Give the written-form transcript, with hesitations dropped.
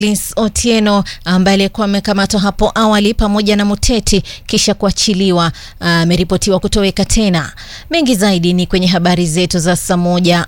Lins Otieno ambaye alikuwa amekamatwa hapo awali pamoja na Muteti kisha kuachiliwa ameripotiwa kutoweka tena. Mengi zaidi ni kwenye habari zetu za saa 1